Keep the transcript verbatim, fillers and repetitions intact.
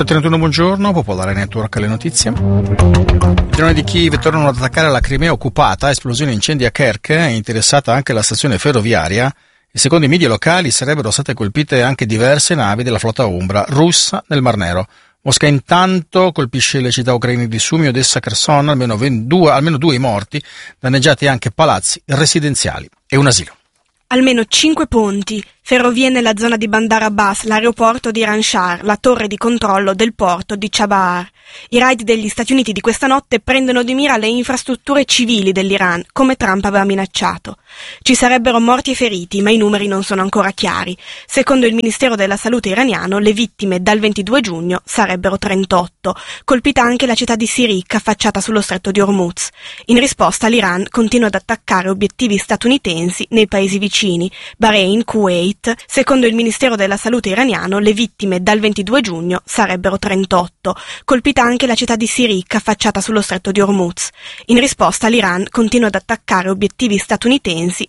otto e trentuno, buongiorno, Popolare Network alle notizie. I droni di Kiev tornano ad attaccare la Crimea occupata, esplosione e incendi a Kerch, è interessata anche la stazione ferroviaria e secondo i media locali sarebbero state colpite anche diverse navi della flotta Umbra russa nel Mar Nero. Mosca intanto colpisce le città ucraine di Sumi, Odessa, Kherson, almeno, due, almeno due i morti, danneggiati anche palazzi residenziali e un asilo. Almeno cinque ponti, ferrovie nella zona di Bandar Abbas, l'aeroporto di Iran Shar, la torre di controllo del porto di Chabahar. I raid degli Stati Uniti di questa notte prendono di mira le infrastrutture civili dell'Iran, come Trump aveva minacciato. Ci sarebbero morti e feriti, ma i numeri non sono ancora chiari. Secondo il Ministero della Salute iraniano, le vittime dal ventidue giugno sarebbero trentotto. Colpita anche la città di Sirik, affacciata sullo stretto di Hormuz. In risposta, l'Iran continua ad attaccare obiettivi statunitensi nei paesi vicini, Bahrain, Kuwait. Secondo il Ministero della Salute iraniano, le vittime dal ventidue giugno sarebbero trentotto. Colpita anche la città di Sirik, affacciata sullo stretto di Hormuz. In risposta, l'Iran continua ad attaccare obiettivi statunitensi